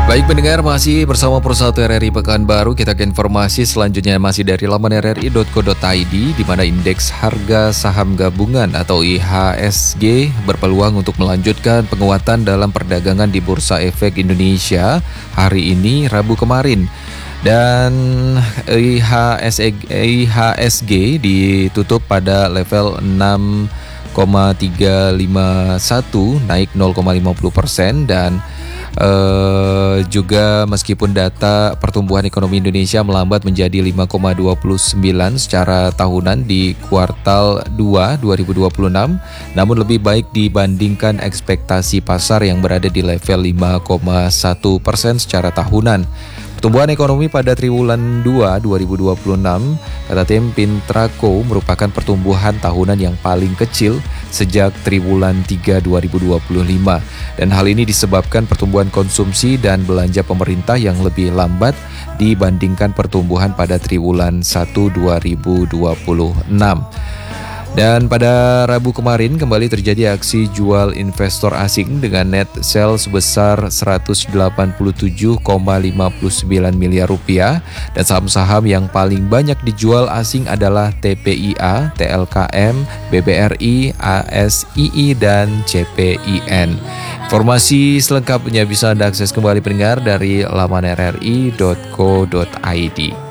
Baik pendengar, masih bersama Persatu RRI Pekanbaru. Kita ke informasi selanjutnya masih dari laman rri.co.id, di mana indeks harga saham gabungan atau IHSG berpeluang untuk melanjutkan penguatan dalam perdagangan di Bursa Efek Indonesia hari ini Rabu kemarin. Dan IHSG ditutup pada level 6,351, naik 0,50%, dan juga meskipun data pertumbuhan ekonomi Indonesia melambat menjadi 5,29 secara tahunan di kuartal 2 2026, namun lebih baik dibandingkan ekspektasi pasar yang berada di level 5,1% secara tahunan. Pertumbuhan ekonomi pada triwulan 2 2026, kata tim Pintraco, merupakan pertumbuhan tahunan yang paling kecil sejak triwulan 3 2025. Dan hal ini disebabkan pertumbuhan konsumsi dan belanja pemerintah yang lebih lambat dibandingkan pertumbuhan pada triwulan 1 2026. Dan pada Rabu kemarin kembali terjadi aksi jual investor asing dengan net sell sebesar 187,59 miliar rupiah, dan saham-saham yang paling banyak dijual asing adalah TPIA, TLKM, BBRI, ASII, dan CPIN. Informasi selengkapnya bisa Anda akses kembali pendengar dari laman rri.co.id.